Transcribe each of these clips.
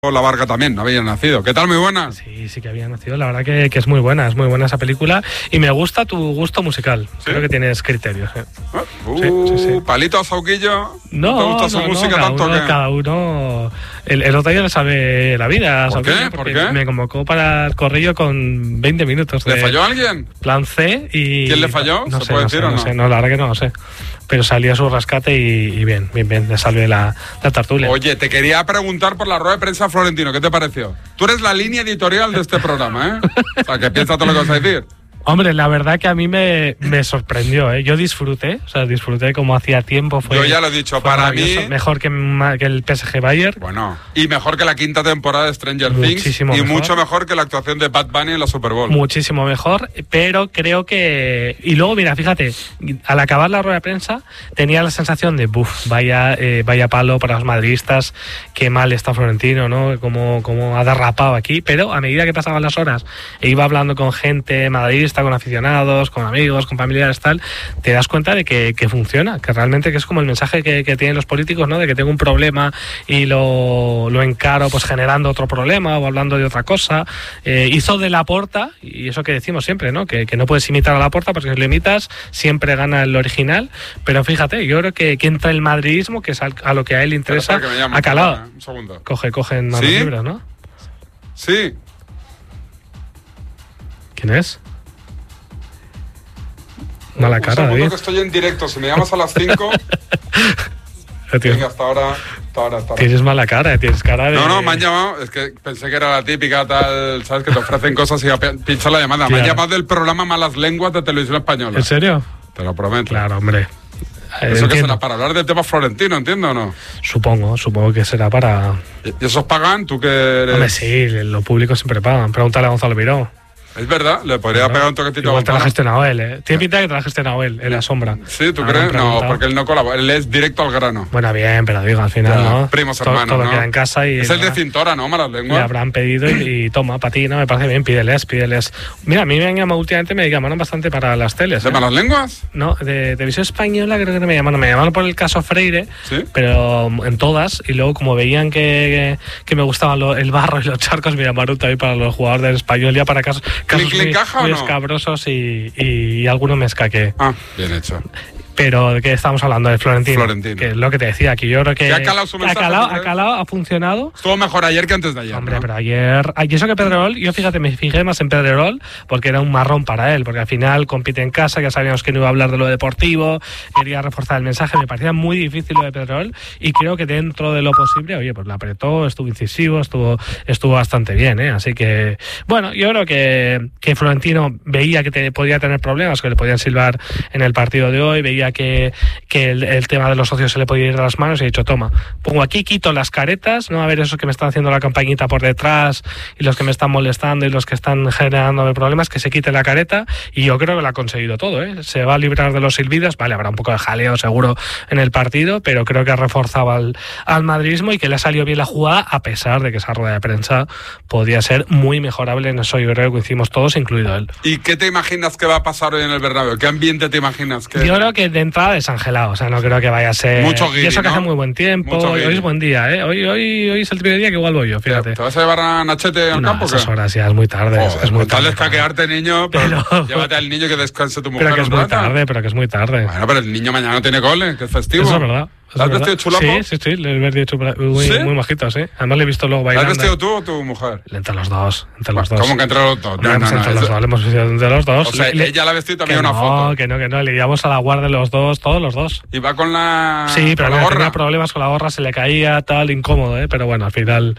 La Varga también, no había nacido. ¿Qué tal? Muy buena. Sí que había nacido. La verdad que es muy buena esa película. Y me gusta tu gusto musical. ¿Sí? Creo que tienes criterios. Sí. ¿Palito a Sauquillo? No, ¿te gusta su música tanto que...? Cada uno... El otro día le sabe la vida. ¿Por qué? ¿Por qué? Me convocó para el corrillo con 20 minutos. ¿Le falló alguien? Plan C y... ¿Quién le falló? No ¿Se sé, puede no decir sé, o no? No sé, no, la verdad que no lo sé. Pero salió a su rescate y bien, le salvé la tertulia. Oye, te quería preguntar por la rueda de prensa, Florentino, ¿qué te pareció? Tú eres la línea editorial de este programa, ¿eh? O sea, que piensa todo lo que vas a decir. Hombre, la verdad que a mí me sorprendió, ¿eh? Yo disfruté como hacía tiempo. Yo ya lo he dicho, para mí... Mejor que el PSG Bayern. Bueno, y mejor que la quinta temporada de Stranger Things. Y mejor. Mucho mejor que la actuación de Bad Bunny en la Super Bowl. Muchísimo mejor, pero creo que... Y luego, mira, fíjate, al acabar la rueda de prensa tenía la sensación de, vaya palo para los madridistas, qué mal está Florentino, ¿no? Como ha derrapado aquí. Pero a medida que pasaban las horas e iba hablando con gente madridista, con aficionados, con amigos, con familiares, tal, te das cuenta de que funciona, que realmente que es como el mensaje que tienen los políticos, ¿no? De que tengo un problema y lo encaro pues generando otro problema o hablando de otra cosa. Hizo de Laporta, y eso que decimos siempre, ¿no? Que no puedes imitar a Laporta porque si lo imitas siempre gana el original, pero fíjate, yo creo que entra el madridismo, que es a lo que a él le interesa, ha calado. Un segundo. Cogen manos libres, ¿no? Sí. ¿Quién es? Mala cara, David. David. Que estoy en directo, si me llamas a las 5... Venga, hasta ahora. Tienes mala cara, tienes cara de... No, me han llamado, es que pensé que era la típica tal, ¿sabes? Que te ofrecen cosas y pincha la llamada. Claro. Me han llamado del programa Malas Lenguas de Televisión Española. ¿En serio? Te lo prometo. Claro, hombre. ¿Eso que será para hablar del tema florentino, entiendo o no? Supongo que será para... ¿Y esos pagan? ¿Tú que eres...? Hombre, sí, lo público siempre pagan. Pregúntale a Gonzalo Miró. Es verdad, le podría pegar un toquecito. Igual te la ha gestionado él, ¿eh? Tiene pinta de que te la ha gestionado él, en la sombra. ¿Sí? ¿Tú crees? No, porque él no colabora, él es directo al grano. Bueno, bien, pero digo, al final, ¿no? Primos hermanos, todo ¿no? queda en casa y... Es el de Cintora, ¿no? Malas Lenguas. Le habrán pedido y toma, para ti, ¿no? Me parece bien, pídeles. Mira, a mí me han llamado últimamente, me llamaron bastante para las teles. ¿De Malas Lenguas? No, de Televisión Española creo que me llamaron por el caso Freire, ¿sí? Pero en todas, y luego como veían que me gustaban el barro y los charcos, me llamaron también para los jugadores del Español, ya para casos muy escabrosos y alguno me escaqué. Ah, bien hecho. Pero ¿de qué estamos hablando? De Florentino. Que es lo que te decía, que yo creo que... ha calado su mensaje. Ha calado, ha funcionado. Estuvo mejor ayer que antes de ayer. Hombre, ¿no? pero ayer... Y eso que Pedrerol, yo fíjate, me fijé más en Pedrerol porque era un marrón para él, porque al final compite en casa, ya sabíamos que no iba a hablar de lo deportivo, quería reforzar el mensaje, me parecía muy difícil lo de Pedrerol y creo que dentro de lo posible, oye, pues la apretó, estuvo incisivo, estuvo bastante bien, ¿eh? Así que, bueno, yo creo que Florentino veía que podía tener problemas, que le podían silbar en el partido de hoy, veía que el tema de los socios se le podía ir de las manos y he dicho, toma, pongo aquí, quito las caretas, no a ver esos que me están haciendo la campañita por detrás y los que me están molestando y los que están generándome problemas, que se quite la careta, y yo creo que lo ha conseguido todo, ¿eh? Se va a librar de los silbidos, vale, habrá un poco de jaleo seguro en el partido, pero creo que ha reforzado al madridismo y que le ha salido bien la jugada, a pesar de que esa rueda de prensa podía ser muy mejorable. En eso yo creo que coincidimos todos, incluido él. ¿Y qué te imaginas que va a pasar hoy en el Bernabéu? ¿Qué ambiente te imaginas? Yo creo que de entrada desangelado, o sea, no creo que vaya a ser... Mucho guiri, y eso que ¿no? hace muy buen tiempo, hoy es buen día, ¿eh? Hoy es el primer día que igual voy yo, fíjate. ¿Te vas a llevar a Nachete al campo? A esas horas ya es muy tarde. Joder, es muy tarde. Tal escaquearte, niño, pero llévate al niño que descanse tu mujer. Pero que es muy tarde. Bueno, pero el niño mañana no tiene cole, que es festivo. Eso es verdad. ¿Has vestido chulapo? Sí, le he vestido chulapo, muy majito, sí. Además le he visto luego bailando. ¿Has vestido tú o tu mujer? Entre los dos. ¿Cómo que entre los dos? No, entre los dos, le hemos vestido entre los dos. O sea, ella la ha vestido también una foto. Que no, le llevamos a la guardia los dos, todos los dos. ¿Y va con la Sí, pero la gorra? Tenía problemas con la gorra, se le caía, tal, incómodo, pero bueno, al final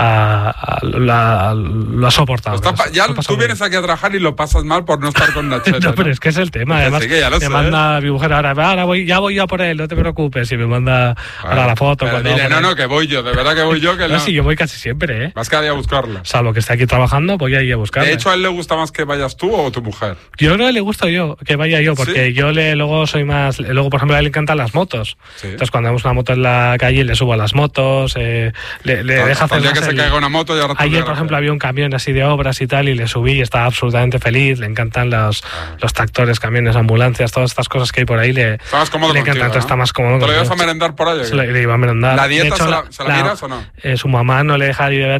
lo ha soportado. Tú vienes aquí a trabajar y lo pasas mal por no estar con Nachete. No, pero es que es el tema. Además, me manda mi mujer, ahora voy ya por él, no te preocupes, y me manda... la foto. Dile, no, que voy yo, de verdad que voy yo. Que no, sí, yo voy casi siempre, ¿eh? Vas cada día a buscarla. Salvo que esté aquí trabajando, voy a ir a buscarla. De hecho, ¿a él le gusta más que vayas tú o tu mujer? Yo creo que le gusta que vaya yo, porque ¿sí? Yo luego soy más... Luego, por ejemplo, a él le encantan las motos. ¿Sí? Entonces, cuando vemos una moto en la calle, le subo a las motos, le deja hacer... El día que se caiga una moto... Ayer, por ejemplo, había un camión así de obras y tal, y le subí y estaba absolutamente feliz. Le encantan los tractores, camiones, ambulancias, todas estas cosas que hay por ahí. Le Estabas cómodo le encanta, contigo, ¿no? Está más cómodo. ¿Te lo llevas a merendar por ahí? Le iba a merendar. ¿La dieta de hecho, se la miras o no? Su mamá no le deja ni beber